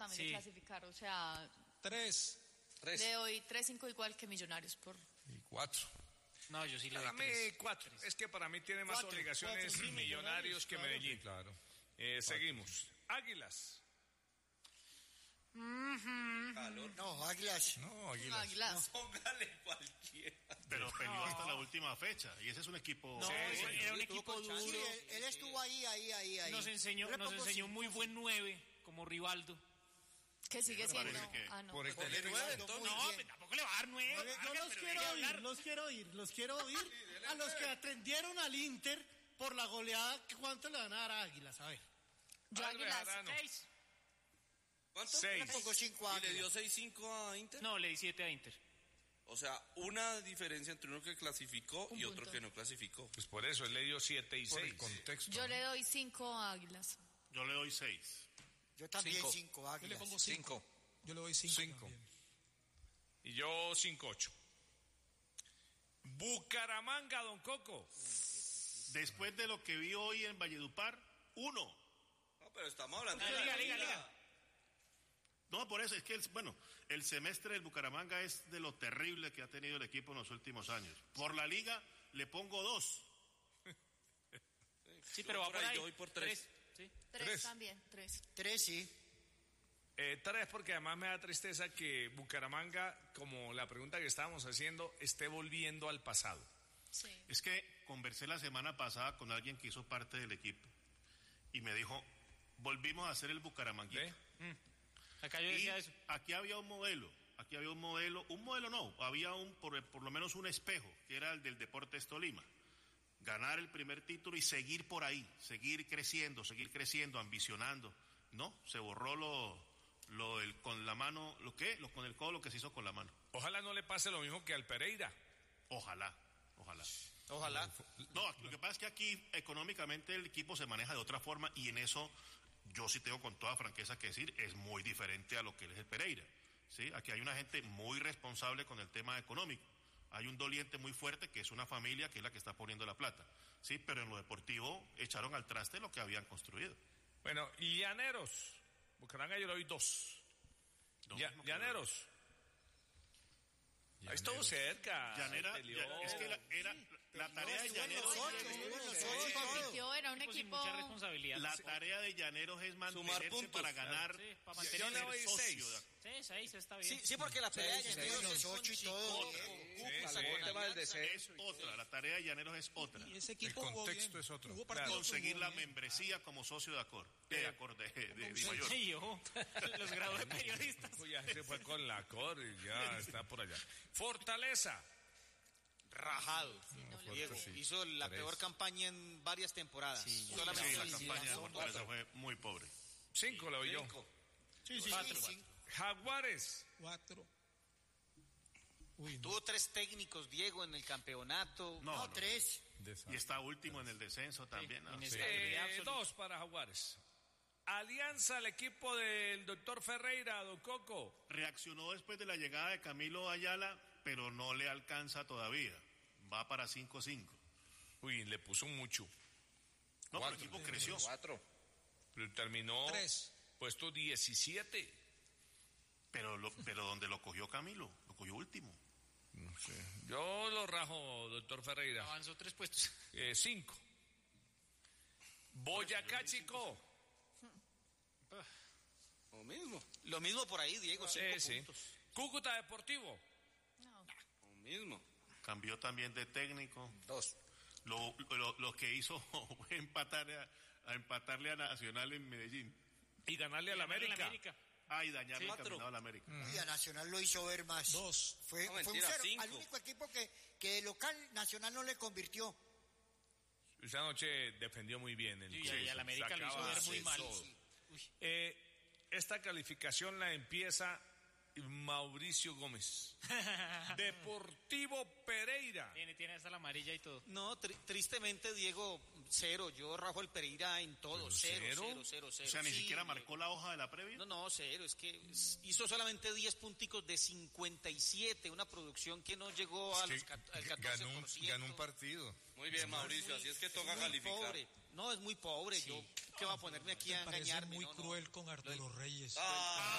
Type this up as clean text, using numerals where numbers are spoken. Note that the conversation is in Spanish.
también de clasificar, o sea... 3. Le doy 3-5 igual que Millonarios por... Y 4. No, yo sí le doy Para mí 4. Es que para mí tiene más obligaciones Millonarios que Medellín. Claro. Seguimos. Águilas. No, Águilas. No, Águilas. Póngale cualquiera. Pero peleó hasta la última fecha. Y ese es un equipo... No, era un equipo duro. Sí, él estuvo ahí. Nos enseñó un muy buen 9, como Rivaldo. Que sigue siendo... no. Por el Pues, 9, entonces. No, tampoco le va a dar 9. Yo los quiero oír a los que atendieron al Inter por la goleada. ¿Cuánto le van a dar a Águilas? A ver. Yo Águilas 6. ¿Cuánto? 6. Le pongo 5 ¿Y le dio Águilas. 6-5 a Inter? No, le di 7 a Inter. O sea, una diferencia entre uno que clasificó y otro punto. que no clasificó. Pues por eso, él le dio 7 y Por el 6. contexto. Yo le doy 5 a Águilas. Yo le doy 6. Yo también 5 Yo le Águilas. pongo 5. Yo le doy 5. Y yo 5-8. Bucaramanga, don Coco. Después de lo que vi hoy en Valledupar, 1. No, pero estamos hablando de Liga. No, por eso es que, el semestre del Bucaramanga es de lo terrible que ha tenido el equipo en los últimos años. Por la liga le pongo 2. Sí, pero va por ahí. Yo voy por 3. Sí. 3 también, 3. 3, sí. 3 porque además me da tristeza que Bucaramanga, como la pregunta que estábamos haciendo, esté volviendo al pasado. Sí. Es que conversé la semana pasada con alguien que hizo parte del equipo y me dijo, volvimos a hacer el Bucaramanguita. ¿Ve? Acá yo decía eso. Aquí había un modelo no, había por lo menos un espejo, que era el del Deportes Tolima. Ganar el primer título y seguir por ahí, seguir creciendo, ambicionando. No, se borró lo del con la mano, con el codo, lo que se hizo con la mano. Ojalá no le pase lo mismo que al Pereira. Ojalá. No, lo que pasa es que aquí económicamente el equipo se maneja de otra forma y en eso yo sí tengo con toda franqueza que decir, es muy diferente a lo que es el Pereira. ¿Sí? Aquí hay una gente muy responsable con el tema económico. Hay un doliente muy fuerte que es una familia que es la que está poniendo la plata. Sí, pero en lo deportivo echaron al traste lo que habían construido. Bueno, y Llaneros. Bucaramanga yo le doy 2. Llaneros. Ahí estuvo cerca. Es que la tarea de Llaneros. Era un Sin equipo... mucha responsabilidad. La tarea de Llaneros es mantenerse puntos, para ganar. Sí, para Yo mantener le doy 6. Sí, 6 está bien. Sí, porque la pelea de Llaneros los 8 y todo. el tema del descenso. Es otra, la tarea de Llaneros es otra. Y ese equipo el contexto es otro. Conseguir la membresía como socio de Acor. De Mayor. Sí, yo. Los grados de periodistas. Ya se fue con la cor y ya está por allá. Fortaleza. Rajado. Diego hizo la peor campaña en varias temporadas. Solamente la campaña de Fortaleza fue muy pobre. 5 le doy yo. Sí. 4. Jaguares. 4. Tuvo 3 técnicos, Diego, en el campeonato. No, 3. Y está último en el descenso también. ¿no? 2 para Jaguares. Alianza, el equipo del doctor Ferreira, don Coco. Reaccionó después de la llegada de Camilo Ayala, pero no le alcanza todavía. Va para 5-5. Uy, le puso mucho. No, pero el equipo creció. 4. Pero terminó 3. puesto 17. Pero donde lo cogió Camilo, lo cogió último. No sé. Yo lo rajo, doctor Ferreira. Avanzó 3 puestos. 5. Boyacá, Chico. Lo mismo por ahí, Diego, 5 puntos. Cúcuta Deportivo. No. Lo mismo. Cambió también de técnico. 2. Lo que hizo fue empatarle a Nacional en Medellín. Y ganarle al América. Y dañarle el caminado al América. Y a Nacional lo hizo ver más. 2. Fue un 0. 5. Al único equipo que de local Nacional no le convirtió. Esa noche defendió muy bien el Y al América lo hizo ver muy mal. Esta calificación la empieza Mauricio Gómez. Deportivo Pereira. Tiene hasta la amarilla y todo. No, tristemente, Diego, 0. Yo rajo el Pereira en todo. 0. O sea, ni siquiera marcó la hoja de la previa. No, 0. Es que hizo solamente 10 punticos de 57. Una producción que no llegó al 14%. Ganó un partido. Muy bien, Mauricio. Así es que toca calificar. Pobre. No, es muy pobre. Yo, ¿qué va a ponerme aquí a engañarme? Muy cruel con Arturo Reyes.